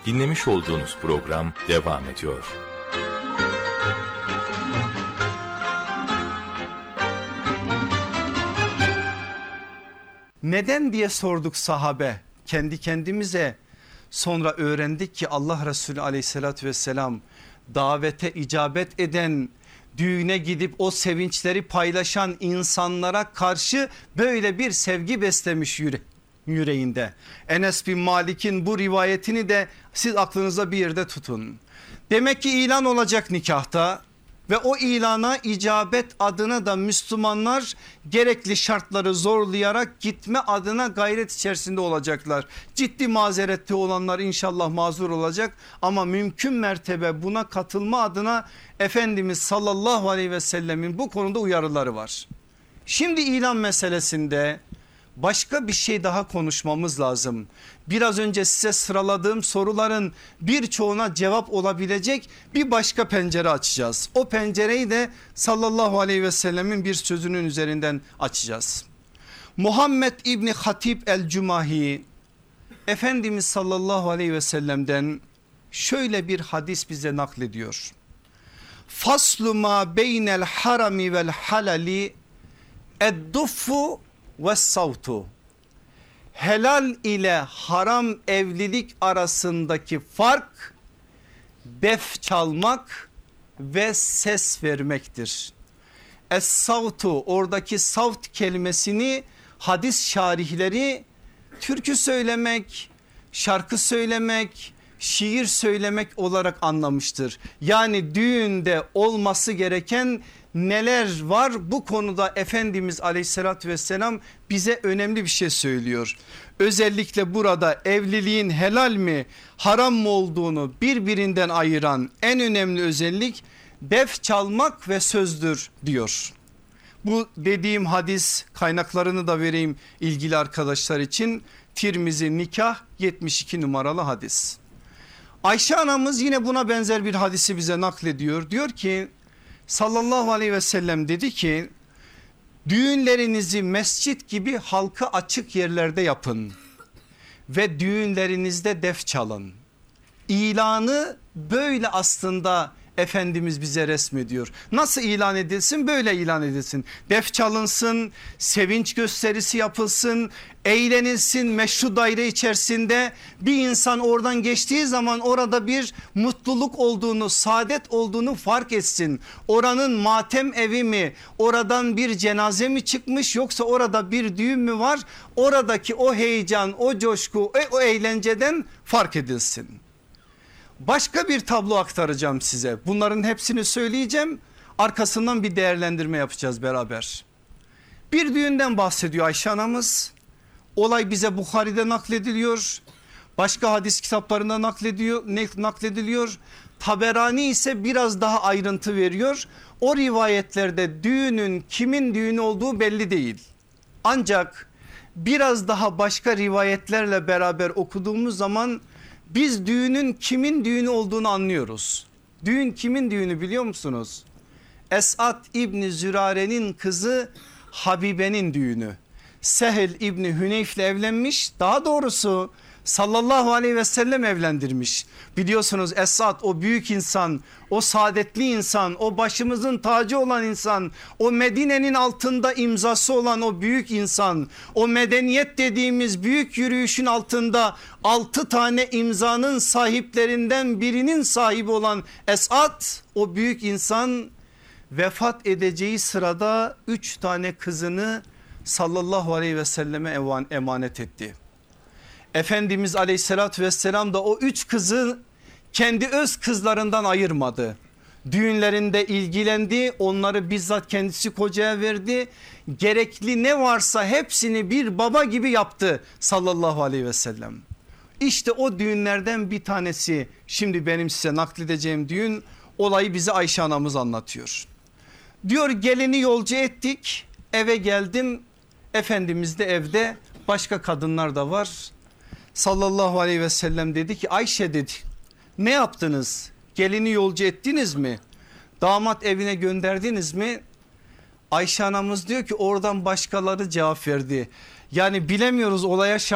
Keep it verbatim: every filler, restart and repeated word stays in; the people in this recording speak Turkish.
Dinlemiş olduğunuz program devam ediyor. Neden diye sorduk sahabe kendi kendimize. Sonra öğrendik ki Allah Resulü aleyhissalatü vesselam davete icabet eden, düğüne gidip o sevinçleri paylaşan insanlara karşı böyle bir sevgi beslemiş yüre yüreğinde. Enes bin Malik'in bu rivayetini de siz aklınıza bir yerde tutun. Demek ki ilan olacak nikahta ve o ilana icabet adına da Müslümanlar gerekli şartları zorlayarak gitme adına gayret içerisinde olacaklar. Ciddi mazerette olanlar inşallah mazur olacak ama mümkün mertebe buna katılma adına Efendimiz sallallahu aleyhi ve sellemin bu konuda uyarıları var. Şimdi ilan meselesinde başka bir şey daha konuşmamız lazım. Biraz önce size sıraladığım soruların birçoğuna cevap olabilecek bir başka pencere açacağız. O pencereyi de sallallahu aleyhi ve sellemin bir sözünün üzerinden açacağız. Muhammed İbni Hatib el-Cümahi Efendimiz sallallahu aleyhi ve sellem'den şöyle bir hadis bize naklediyor. Faslu ma beynel harami vel halali edduffu ve savtu. Helal ile haram evlilik arasındaki fark def çalmak ve ses vermektir. Es-savtu, oradaki savt kelimesini hadis şarihleri türkü söylemek, şarkı söylemek, şiir söylemek olarak anlamıştır. Yani düğünde olması gereken neler var, bu konuda Efendimiz aleyhissalatü vesselam bize önemli bir şey söylüyor. Özellikle burada evliliğin helal mi haram mı olduğunu birbirinden ayıran en önemli özellik def çalmak ve sözdür diyor. Bu dediğim hadis kaynaklarını da vereyim ilgili arkadaşlar için. Tirmizi Nikah yetmiş iki numaralı hadis. Ayşe anamız yine buna benzer bir hadisi bize naklediyor. Diyor ki sallallahu aleyhi ve sellem dedi ki düğünlerinizi mescit gibi halka açık yerlerde yapın ve düğünlerinizde def çalın. İlanı böyle aslında Efendimiz bize resmediyor. Nasıl ilan edilsin? Böyle ilan edilsin. Def çalınsın, sevinç gösterisi yapılsın, eğlenilsin, meşru daire içerisinde. Bir insan oradan geçtiği zaman orada bir mutluluk olduğunu, saadet olduğunu fark etsin. Oranın matem evi mi, oradan bir cenaze mi çıkmış, yoksa orada bir düğün mü var? Oradaki o heyecan, o coşku, o eğlenceden fark edilsin. Başka bir tablo aktaracağım size. Bunların hepsini söyleyeceğim. Arkasından bir değerlendirme yapacağız beraber. Bir düğünden bahsediyor Ayşe anamız. Olay bize Bukhari'de naklediliyor. Başka hadis kitaplarında naklediyor, naklediliyor. Taberani ise biraz daha ayrıntı veriyor. O rivayetlerde düğünün kimin düğünü olduğu belli değil. Ancak biraz daha başka rivayetlerle beraber okuduğumuz zaman biz düğünün kimin düğünü olduğunu anlıyoruz. Düğün kimin düğünü biliyor musunuz? Esad İbni Zürare'nin kızı Habibe'nin düğünü. Sehl İbni Hüneyf'le evlenmiş, daha doğrusu sallallahu aleyhi ve sellem evlendirmiş. Biliyorsunuz Esad o büyük insan, o saadetli insan, o başımızın tacı olan insan, o Medine'nin altında imzası olan o büyük insan, o medeniyet dediğimiz büyük yürüyüşün altında altı tane imzanın sahiplerinden birinin sahibi olan Esad, o büyük insan vefat edeceği sırada üç tane kızını sallallahu aleyhi ve selleme emanet etti. Efendimiz aleyhissalatü vesselam da o üç kızı kendi öz kızlarından ayırmadı. Düğünlerinde ilgilendi, onları bizzat kendisi kocaya verdi. Gerekli ne varsa hepsini bir baba gibi yaptı sallallahu aleyhi ve sellem. İşte o düğünlerden bir tanesi şimdi benim size nakledeceğim düğün, olayı bize Ayşe anamız anlatıyor. Diyor gelini yolcu ettik, eve geldim, Efendimiz de evde, başka kadınlar da var. Sallallahu aleyhi ve sellem dedi ki Ayşe dedi, ne yaptınız? Gelini yolcu ettiniz mi? Damat evine gönderdiniz mi? Ayşe anamız diyor ki oradan başkaları cevap verdi. Yani bilemiyoruz, olaya şahit